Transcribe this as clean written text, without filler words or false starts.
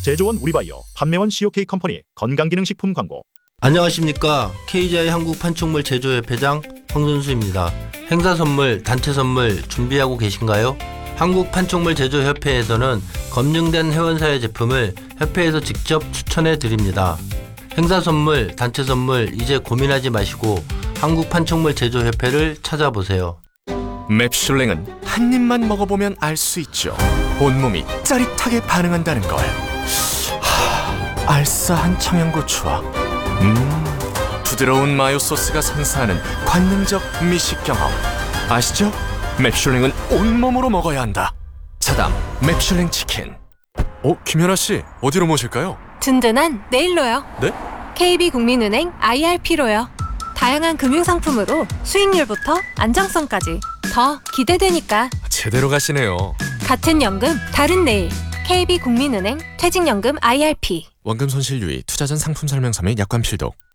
제조원 우리바이오, 판매원 COK 컴퍼니 건강기능식품 광고. 안녕하십니까. KGI 한국판촉물 제조협회장 황선수입니다. 행사 선물, 단체 선물 준비하고 계신가요? 한국판촉물 제조협회에서는 검증된 회원사의 제품을 협회에서 직접 추천해 드립니다. 행사 선물, 단체 선물 이제 고민하지 마시고 한국판촉물 제조협회를 찾아보세요. 맵슐랭은 한 입만 먹어보면 알 수 있죠. 온몸이 짜릿하게 반응한다는 걸. 알싸한 청양고추와 부드러운 마요 소스가 선사하는 관능적 미식 경험. 아시죠? 맵슐랭은 온몸으로 먹어야 한다. 차담 맵슐랭 치킨. 김연아 씨, 어디로 모실까요? 든든한 네일로요. 네? KB국민은행 IRP로요. 다양한 금융상품으로 수익률부터 안정성까지 더 기대되니까. 제대로 가시네요. 같은 연금 다른 네일. KB국민은행 퇴직연금 IRP. 원금 손실 유의, 투자 전 상품 설명서 및 약관 필독.